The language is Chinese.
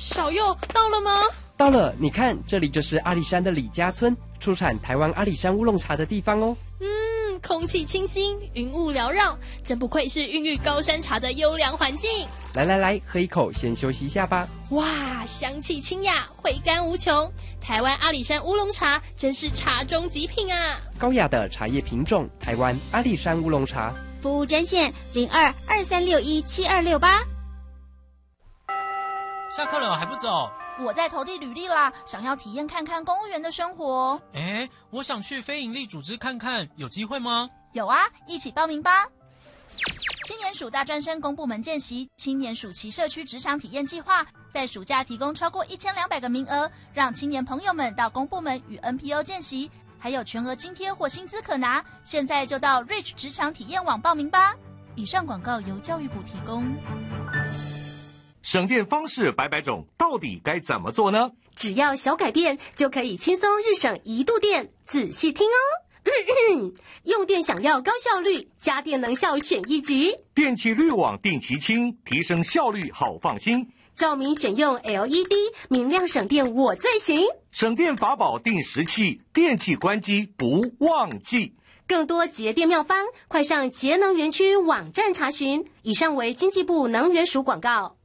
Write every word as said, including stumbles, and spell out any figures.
小佑到了吗？ 到了，你看，这里就是阿里山的李家村，出产台湾阿里山乌龙茶的地方哦。 嗯，空气清新，云雾缭绕，真不愧是孕育高山茶的优良环境。 来来来，喝一口，先休息一下吧。 哇，香气清雅，回甘无穷。台湾阿里山乌龙茶真是茶中极品啊！ 高雅的茶叶品种，台湾阿里山乌龙茶。 服务专线零二二三六一七二六八。 下课了还不走？ 我在投递履历啦，想要体验看看公务员的生活。 哎，我想去非营利组织看看，有机会吗？ 有啊，一起报名吧。青年署大专生公部门见习，青年暑期社区职场体验计划，在暑假提供超过一千两百个名额，让青年朋友们到公部门与 N P O 见习，还有全额津贴或薪资可拿。现在就到 Reach 职场体验网报名吧。以上广告由教育部提供。 省电方式百百种，到底该怎么做呢？ 只要小改变，就可以轻松日省一度电。仔细听哦。用电想要高效率，家电能效选一级。 电气滤网定期清，提升效率好放心。 照明选用 L E D， 明亮省电我最行。 省电法宝定时器，电器关机不忘记。 更多节电妙方，快上节能园区网站查询。以上为经济部能源署广告。